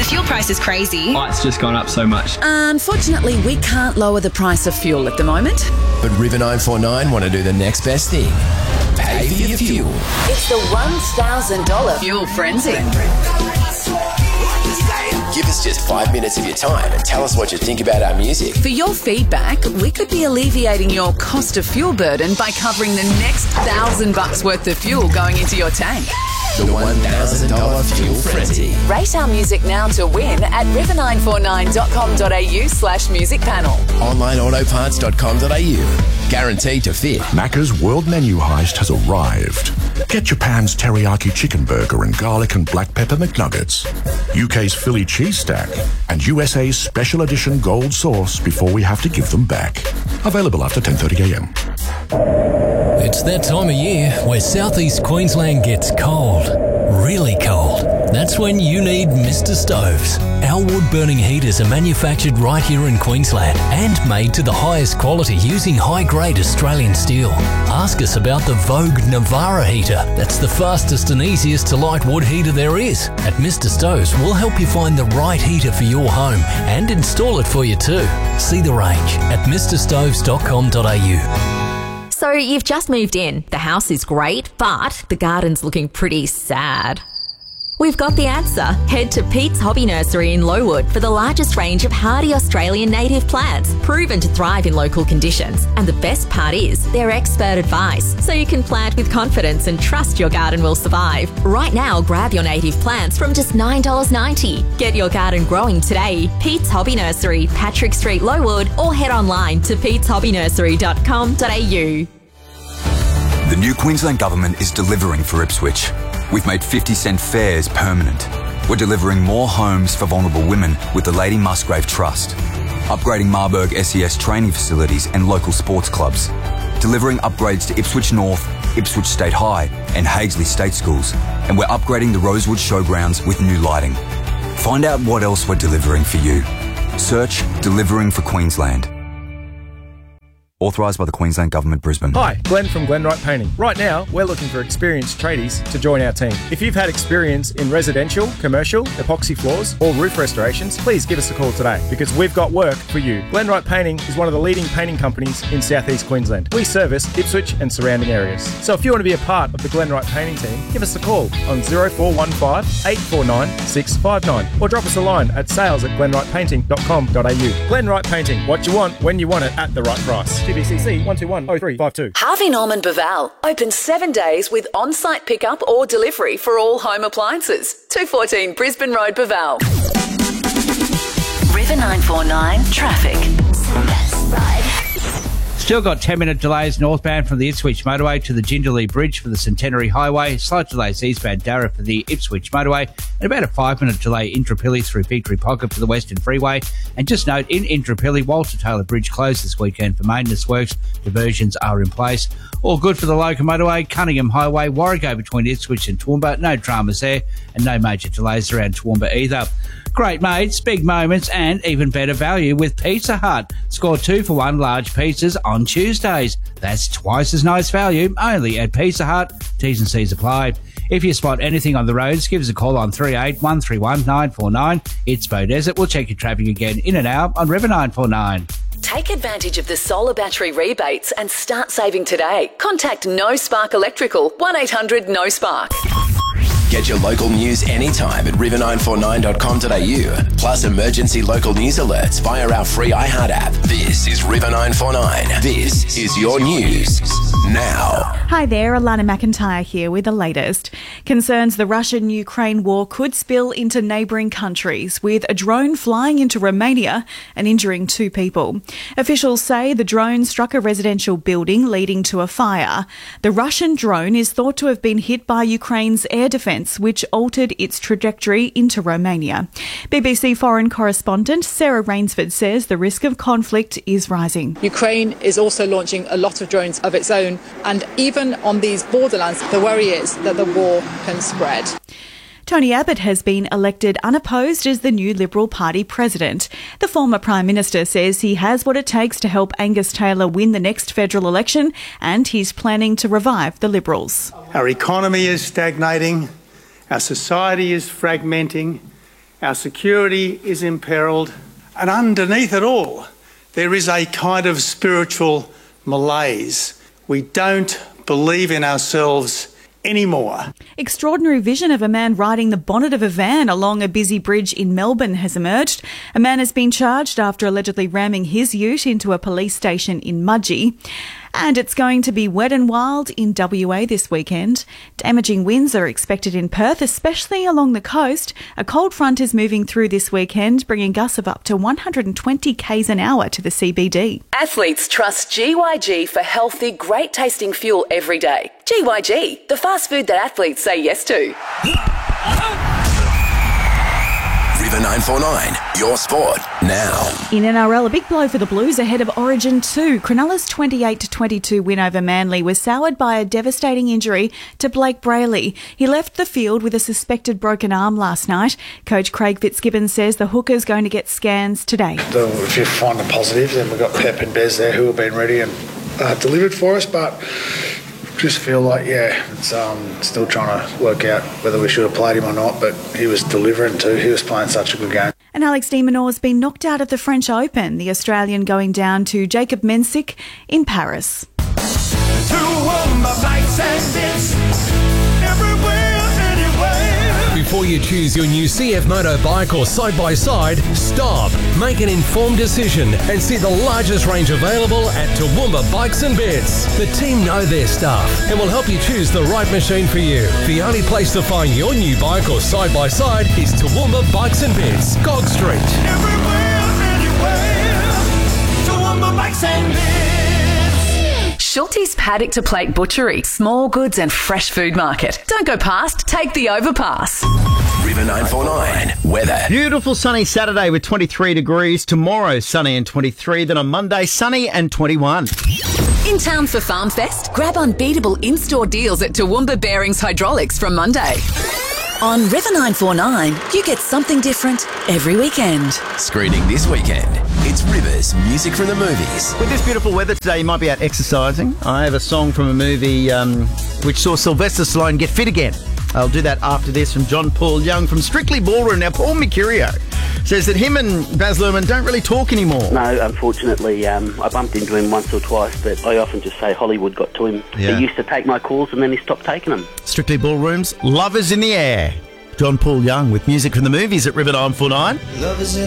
fuel price is crazy. Oh, it's just gone up so much. Unfortunately, we can't lower the price of fuel at the moment. But River 949 want to do the next best thing. Pay for your fuel. It's the $1,000 fuel frenzy. Give us just 5 minutes of your time and tell us what you think about our music. For your feedback, we could be alleviating your cost of fuel burden by covering the next $1,000 worth of fuel going into your tank. The $1,000 fuel frenzy. Rate our music now to win at river949.com.au/music panel. Onlineautoparts.com.au. Guaranteed to fit. Macca's World Menu Heist has arrived. Get Japan's teriyaki chicken burger and garlic and black pepper McNuggets, UK's Philly cheese stack, and USA's special edition gold sauce before we have to give them back. Available after 10:30am. It's that time of year where southeast Queensland gets cold. Really cold. That's when you need Mr. Stoves. Our wood-burning heaters are manufactured right here in Queensland and made to the highest quality using high-grade Australian steel. Ask us about the Vogue Navara heater. That's the fastest and easiest to light wood heater there is. At Mr. Stoves, we'll help you find the right heater for your home and install it for you too. See the range at mrstoves.com.au. So you've just moved in. The house is great, but the garden's looking pretty sad. We've got the answer. Head to Pete's Hobby Nursery in Lowood for the largest range of hardy Australian native plants, proven to thrive in local conditions. And the best part is, they're expert advice, so you can plant with confidence and trust your garden will survive. Right now, grab your native plants from just $9.90. Get your garden growing today. Pete's Hobby Nursery, Patrick Street, Lowood, or head online to peteshobby.nursery.com.au. The new Queensland Government is delivering for Ipswich. We've made 50-cent fares permanent. We're delivering more homes for vulnerable women with the Lady Musgrave Trust. Upgrading Marburg SES training facilities and local sports clubs. Delivering upgrades to Ipswich North, Ipswich State High and Hagesley State Schools. And we're upgrading the Rosewood Showgrounds with new lighting. Find out what else we're delivering for you. Search Delivering for Queensland. Authorised by the Queensland Government, Brisbane. Hi, Glenn from Glenwright Painting. Right now, we're looking for experienced tradies to join our team. If you've had experience in residential, commercial, epoxy floors or roof restorations, please give us a call today because we've got work for you. Glenwright Painting is one of the leading painting companies in southeast Queensland. We service Ipswich and surrounding areas. So if you want to be a part of the Glenwright Painting team, give us a call on 0415 849 659 or drop us a line at sales@glenwrightpainting.com.au. Glenwright Painting, what you want when you want it at the right price. TBCC 1210352. Harvey Norman Baval, open 7 days with on-site pickup or delivery for all home appliances. 214 Brisbane Road, Baval. River 949 traffic. Still got 10-minute delays northbound from the Ipswich motorway to the Jindalee Bridge for the Centenary Highway. Slight delays eastbound Darra for the Ipswich motorway. And about a 5-minute delay Intrapilly through Victory Pocket for the Western Freeway. And just note, in Intrapilly, Walter Taylor Bridge closed this weekend for maintenance works. Diversions are in place. All good for the local motorway. Cunningham Highway, Warrego between Ipswich and Toowoomba. No dramas there. And no major delays around Toowoomba either. Great mates, big moments and even better value with Pizza Hut. Score 2-for-1 large pizzas on Tuesdays. That's twice as nice value only at Pizza Hut. T's and C's apply. If you spot anything on the roads, give us a call on 38131949. 949. It's Bo Desert. We'll check your traffic again in an hour on River 949. Take advantage of the solar battery rebates and start saving today. Contact No Spark Electrical, 1800-NO-SPARK. Get your local news anytime at river949.com.au. Plus emergency local news alerts via our free iHeart app. This is River 949. This is your news now. Hi there, Alana McIntyre here with the latest. Concerns the Russian-Ukraine war could spill into neighbouring countries, with a drone flying into Romania and injuring 2 people. Officials say the drone struck a residential building, leading to a fire. The Russian drone is thought to have been hit by Ukraine's air defence, which altered its trajectory into Romania. BBC foreign correspondent Sarah Rainsford says the risk of conflict is rising. Ukraine is also launching a lot of drones of its own, and even on these borderlands, the worry is that the war can spread. Tony Abbott has been elected unopposed as the new Liberal Party president. The former Prime Minister says he has what it takes to help Angus Taylor win the next federal election, and he's planning to revive the Liberals. Our economy is stagnating, our society is fragmenting, Our security is imperilled. And underneath it all, there is a kind of spiritual malaise. We don't believe in ourselves anymore. Extraordinary vision of a man riding the bonnet of a van along a busy bridge in Melbourne has emerged. A man has been charged after allegedly ramming his ute into a police station in Mudgee. And it's going to be wet and wild in WA this weekend. Damaging winds are expected in Perth, especially along the coast. A cold front is moving through this weekend, bringing gusts of up to 120 k's an hour to the CBD. Athletes trust GYG for healthy, great-tasting fuel every day. GYG, the fast food that athletes say yes to. River 949, your sport now. In NRL, a big blow for the Blues ahead of Origin 2. Cronulla's 28-22 win over Manly was soured by a devastating injury to Blake Brayley. He left the field with a suspected broken arm last night. Coach Craig Fitzgibbon says the hooker's going to get scans today. If you find the positive, then we've got Pep and Bez there who have been ready and delivered for us, but just feel like, it's still trying to work out whether we should have played him or not, but he was delivering too. He was playing such a good game. And Alex de Minaur has been knocked out of the French Open, the Australian going down to Jacob Mensik in Paris. Before you choose your new CF Moto bike or side-by-side, stop, make an informed decision and see the largest range available at Toowoomba Bikes and Bits. The team know their stuff and will help you choose the right machine for you. The only place to find your new bike or side-by-side is Toowoomba Bikes and Bits, Gog Street. Everywhere, anywhere, Toowoomba Bikes and Bits. Schulte's Paddock to Plate Butchery, small goods and fresh food market. Don't go past, take the overpass. River 949, weather. Beautiful sunny Saturday with 23 degrees. Tomorrow, sunny and 23. Then on Monday, sunny and 21. In town for Farm Fest, grab unbeatable in-store deals at Toowoomba Bearings Hydraulics from Monday. On River 949, you get something different every weekend. Screening this weekend, it's Rivers, music from the movies. With this beautiful weather today, you might be out exercising. I have a song from a movie which saw Sylvester Stallone get fit again. I'll do that after this from John Paul Young from Strictly Ballroom. Now, Paul Mercurio says that him and Baz Luhrmann don't really talk anymore. No, unfortunately, I bumped into him once or twice, but I often just say Hollywood got to him. Yeah. He used to take my calls and then he stopped taking them. Strictly Ballroom's Love is in the Air. John Paul Young with music from the movies at River 949. Love is in